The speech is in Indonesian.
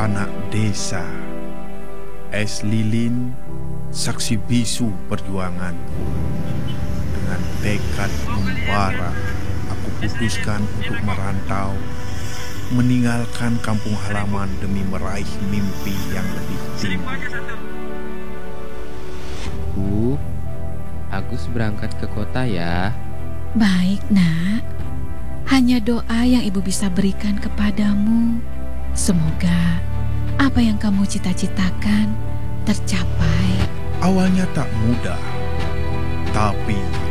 anak desa. Es lilin, saksi bisu perjuanganku. Dengan tekad membara, aku putuskan untuk merantau, meninggalkan kampung halaman demi meraih mimpi yang lebih tinggi. Bu, Agus berangkat ke kota ya. Baik, Nak. Hanya doa yang Ibu bisa berikan kepadamu. Semoga apa yang kamu cita-citakan tercapai. Awalnya tak mudah, tapi